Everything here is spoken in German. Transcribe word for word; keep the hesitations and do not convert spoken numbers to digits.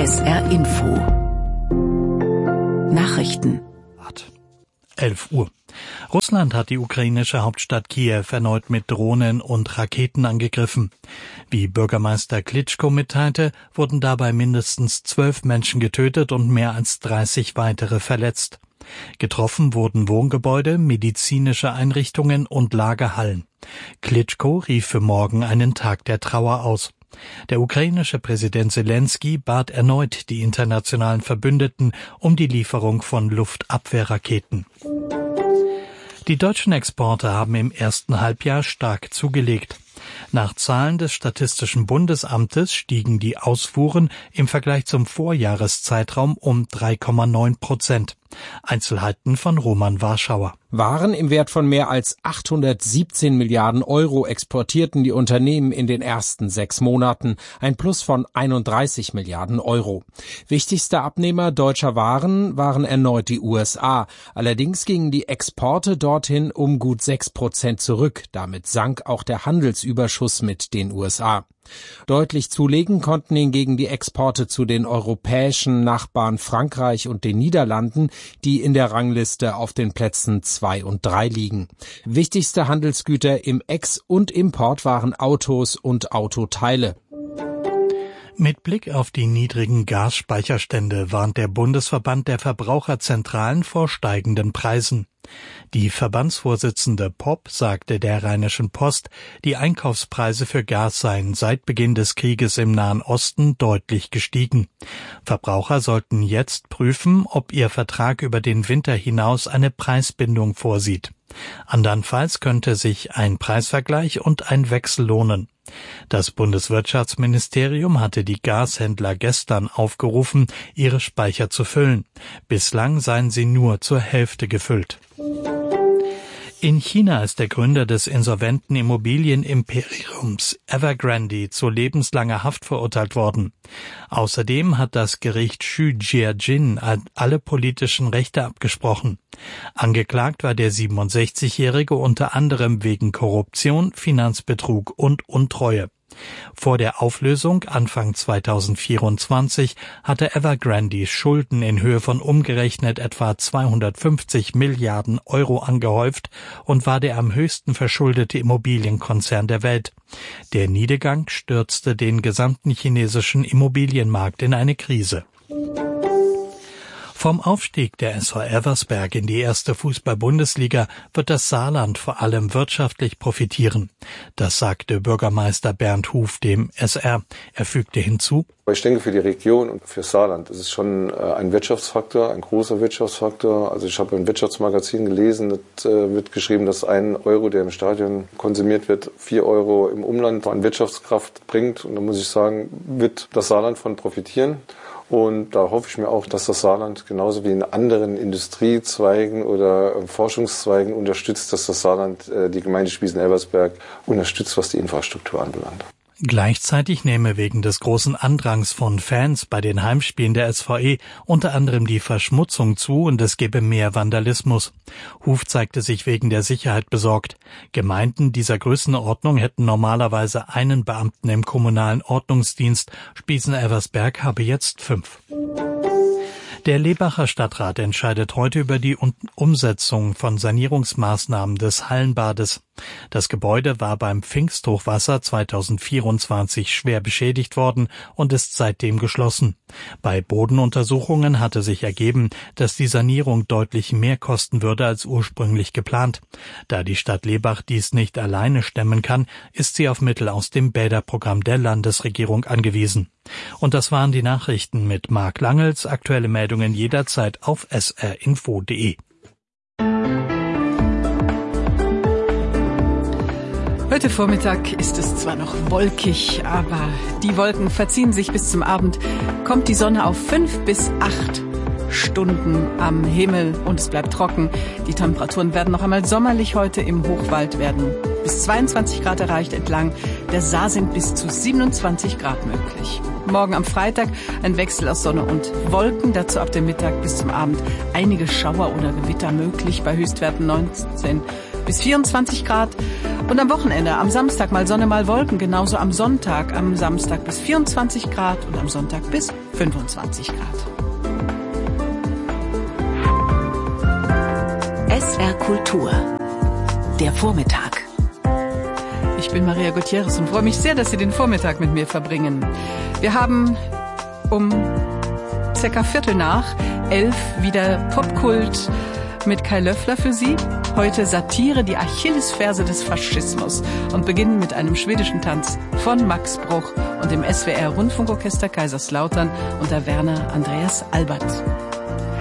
S R Info. Nachrichten. elf Uhr. Russland hat die ukrainische Hauptstadt Kiew erneut mit Drohnen und Raketen angegriffen. Wie Bürgermeister Klitschko mitteilte, wurden dabei mindestens zwölf Menschen getötet und mehr als dreißig weitere verletzt. Getroffen wurden Wohngebäude, medizinische Einrichtungen und Lagerhallen. Klitschko rief für morgen einen Tag der Trauer aus. Der ukrainische Präsident Selenskyj bat erneut die internationalen Verbündeten um die Lieferung von Luftabwehrraketen. Die deutschen Exporte haben im ersten Halbjahr stark zugelegt. Nach Zahlen des Statistischen Bundesamtes stiegen die Ausfuhren im Vergleich zum Vorjahreszeitraum um drei Komma neun Prozent. Einzelheiten von Roman Warschauer. Waren im Wert von mehr als achthundertsiebzehn Milliarden Euro exportierten die Unternehmen in den ersten sechs Monaten, ein Plus von einunddreißig Milliarden Euro. Wichtigster Abnehmer deutscher Waren waren erneut die U S A. Allerdings gingen die Exporte dorthin um gut sechs Prozent zurück. Damit sank auch der Handelsüberschuss mit den U S A. Deutlich zulegen konnten hingegen die Exporte zu den europäischen Nachbarn Frankreich und den Niederlanden, die in der Rangliste auf den Plätzen zwei und drei liegen. Wichtigste Handelsgüter im Ex- und Import waren Autos und Autoteile. Mit Blick auf die niedrigen Gasspeicherstände warnt der Bundesverband der Verbraucherzentralen vor steigenden Preisen. Die Verbandsvorsitzende Popp sagte der Rheinischen Post, die Einkaufspreise für Gas seien seit Beginn des Krieges im Nahen Osten deutlich gestiegen. Verbraucher sollten jetzt prüfen, ob ihr Vertrag über den Winter hinaus eine Preisbindung vorsieht. Andernfalls könnte sich ein Preisvergleich und ein Wechsel lohnen. Das Bundeswirtschaftsministerium hatte die Gashändler gestern aufgerufen, ihre Speicher zu füllen. Bislang seien sie nur zur Hälfte gefüllt. In China ist der Gründer des insolventen Immobilienimperiums Evergrande zu lebenslanger Haft verurteilt worden. Außerdem hat das Gericht Xu Jiajin alle politischen Rechte abgesprochen. Angeklagt war der siebenundsechzigjährige unter anderem wegen Korruption, Finanzbetrug und Untreue. Vor der Auflösung Anfang zweitausendvierundzwanzig hatte Evergrande Schulden in Höhe von umgerechnet etwa zweihundertfünfzig Milliarden Euro angehäuft und war der am höchsten verschuldete Immobilienkonzern der Welt. Der Niedergang stürzte den gesamten chinesischen Immobilienmarkt in eine Krise. Vom Aufstieg der S V Eversberg in die erste Fußball-Bundesliga wird das Saarland vor allem wirtschaftlich profitieren. Das sagte Bürgermeister Bernd Huf dem S R. Er fügte hinzu: Ich denke, für die Region und für Saarland ist es schon ein Wirtschaftsfaktor, ein großer Wirtschaftsfaktor. Also ich habe im Wirtschaftsmagazin gelesen, da wird geschrieben, dass ein Euro, der im Stadion konsumiert wird, vier Euro im Umland an Wirtschaftskraft bringt. Und da muss ich sagen, wird das Saarland von profitieren. Und da hoffe ich mir auch, dass das Saarland genauso wie in anderen Industriezweigen oder Forschungszweigen unterstützt, dass das Saarland die Gemeinde Spießen-Elversberg unterstützt, was die Infrastruktur anbelangt. Gleichzeitig nehme wegen des großen Andrangs von Fans bei den Heimspielen der S V E unter anderem die Verschmutzung zu und es gebe mehr Vandalismus. Huf zeigte sich wegen der Sicherheit besorgt. Gemeinden dieser Größenordnung hätten normalerweise einen Beamten im kommunalen Ordnungsdienst. Spießen-Elversberg habe jetzt fünf. Der Lebacher Stadtrat entscheidet heute über die Umsetzung von Sanierungsmaßnahmen des Hallenbades. Das Gebäude war beim Pfingsthochwasser zweitausendvierundzwanzig schwer beschädigt worden und ist seitdem geschlossen. Bei Bodenuntersuchungen hatte sich ergeben, dass die Sanierung deutlich mehr kosten würde als ursprünglich geplant. Da die Stadt Lebach dies nicht alleine stemmen kann, ist sie auf Mittel aus dem Bäderprogramm der Landesregierung angewiesen. Und das waren die Nachrichten mit Marc Langels. Aktuelle Meldungen jederzeit auf s r info punkt d e. Heute Vormittag ist es zwar noch wolkig, aber die Wolken verziehen sich bis zum Abend, kommt die Sonne auf fünf bis acht Stunden am Himmel und es bleibt trocken. Die Temperaturen werden noch einmal sommerlich heute. Im Hochwald werden bis zweiundzwanzig Grad erreicht, entlang der Saar sind bis zu siebenundzwanzig Grad möglich. Morgen am Freitag ein Wechsel aus Sonne und Wolken, dazu ab dem Mittag bis zum Abend einige Schauer oder Gewitter möglich, bei Höchstwerten neunzehn bis vierundzwanzig Grad. Und am Wochenende, am Samstag mal Sonne, mal Wolken, genauso am Sonntag. Am Samstag bis vierundzwanzig Grad und am Sonntag bis fünfundzwanzig Grad. S R Kultur. Der Vormittag. Ich bin Maria Gutierrez und freue mich sehr, dass Sie den Vormittag mit mir verbringen. Wir haben um circa Viertel nach elf wieder Popkult mit Kai Löffler für Sie. Heute Satire, die Achillesferse des Faschismus und beginnen mit einem schwedischen Tanz von Max Bruch und dem S W R Rundfunkorchester Kaiserslautern unter Werner Andreas Albert.